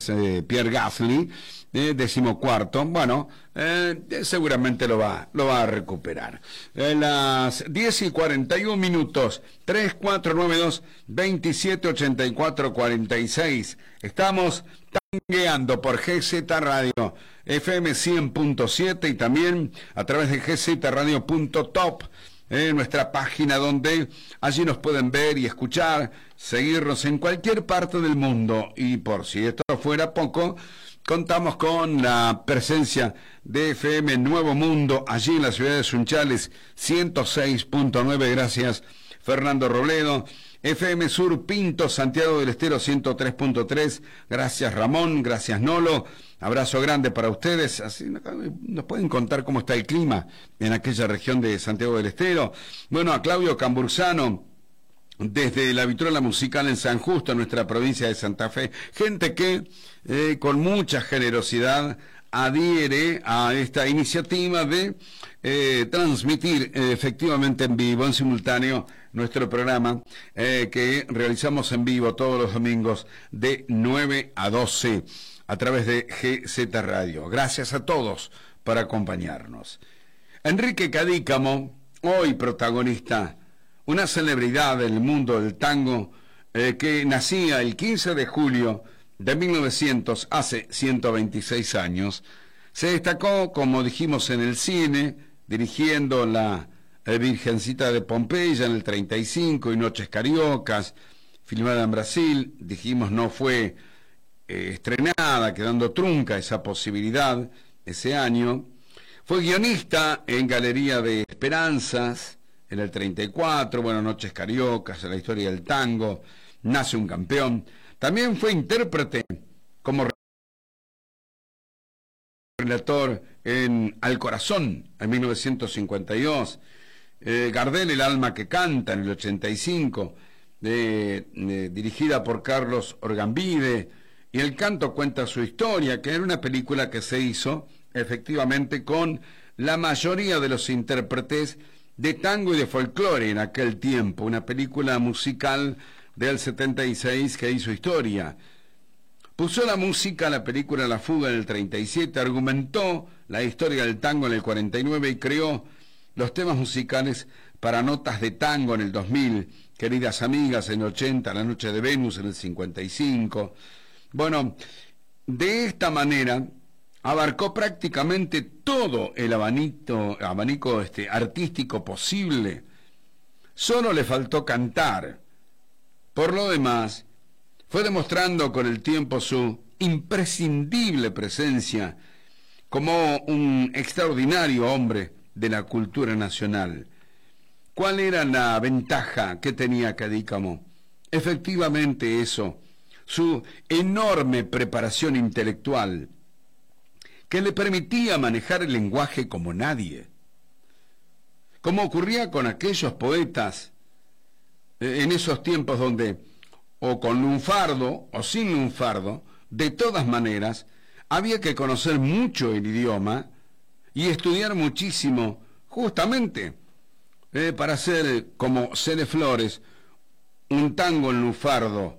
Pierre Gasly, 14º. Bueno, seguramente lo va a recuperar. Las 10:41, 3492-278446. Estamos tangueando por GZ Radio FM 100.7 y también a través de gzradio.top, nuestra página, donde allí nos pueden ver y escuchar, seguirnos en cualquier parte del mundo. Y por si esto fuera poco, contamos con la presencia de FM Nuevo Mundo, allí en la ciudad de Sunchales, 106.9, gracias Fernando Robledo. FM Sur Pinto, Santiago del Estero, 103.3, gracias Ramón, gracias Nolo, abrazo grande para ustedes. Así nos pueden contar cómo está el clima en aquella región de Santiago del Estero. Bueno, a Claudio Cambursano, desde la Vitrola Musical en San Justo, nuestra provincia de Santa Fe, gente que con mucha generosidad adhiere a esta iniciativa de transmitir efectivamente en vivo, en simultáneo, nuestro programa que realizamos en vivo todos los domingos de 9 a 12 a través de GZ Radio. Gracias a todos por acompañarnos. Enrique Cadícamo, hoy protagonista, una celebridad del mundo del tango, que nacía el 15 de julio de 1900, hace 126 años, se destacó, como dijimos, en el cine, dirigiendo la Virgencita de Pompeya en el 35 y Noches Cariocas, filmada en Brasil. Dijimos, no fue estrenada, quedando trunca esa posibilidad ese año. Fue guionista en Galería de Esperanzas en el 34, bueno, Noches Cariocas, La Historia del Tango, Nace un Campeón. También fue intérprete como relator en Al Corazón en 1952, Gardel, El alma que canta en el 85, dirigida por Carlos Orgambide, y El canto cuenta su historia, que era una película que se hizo efectivamente con la mayoría de los intérpretes de tango y de folclore en aquel tiempo, una película musical del 76 que hizo historia. Puso la música a la película La Fuga en el 37, argumentó la historia del tango en el 49 y creó los temas musicales para Notas de Tango en el 2000, Queridas Amigas en el 80, La Noche de Venus en el 55. Bueno, de esta manera abarcó prácticamente todo el abanico artístico posible. Solo le faltó cantar. Por lo demás, fue demostrando con el tiempo su imprescindible presencia como un extraordinario hombre de la cultura nacional. ¿Cuál era la ventaja que tenía Cadícamo? Efectivamente eso, su enorme preparación intelectual, que le permitía manejar el lenguaje como nadie. Como ocurría con aquellos poetas en esos tiempos donde, o con lunfardo o sin lunfardo, de todas maneras, había que conocer mucho el idioma y estudiar muchísimo, justamente para hacer, como Cele Flores, un tango en lunfardo.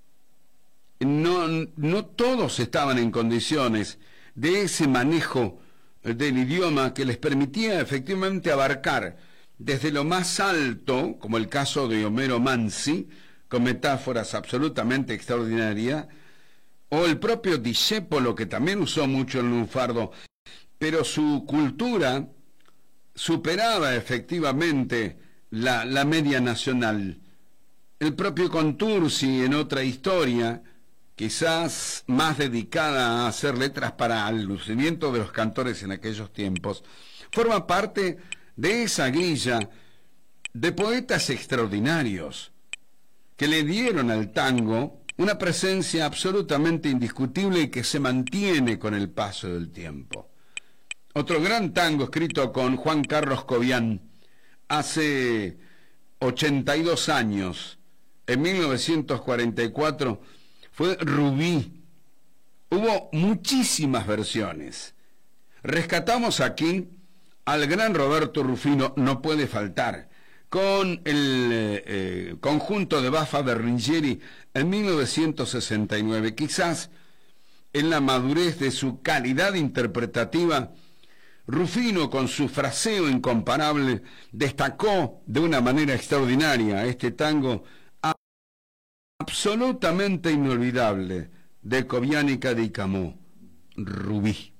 No todos estaban en condiciones de ese manejo del idioma que les permitía efectivamente abarcar desde lo más alto, como el caso de Homero Manzi, con metáforas absolutamente extraordinarias, o el propio Discépolo, que también usó mucho el lunfardo, pero su cultura superaba efectivamente la media nacional. El propio Contursi, en otra historia, quizás más dedicada a hacer letras para el lucimiento de los cantores en aquellos tiempos, forma parte de esa grilla de poetas extraordinarios que le dieron al tango una presencia absolutamente indiscutible y que se mantiene con el paso del tiempo. Otro gran tango escrito con Juan Carlos Cobian hace 82 años, en 1944, fue Rubí. Hubo muchísimas versiones. Rescatamos aquí al gran Roberto Rufino, no puede faltar, con el conjunto de Baffa Berlingeri en 1969. Quizás en la madurez de su calidad interpretativa, Rufino, con su fraseo incomparable, destacó de una manera extraordinaria este tango absolutamente inolvidable de Coviánica di Camò, Rubí.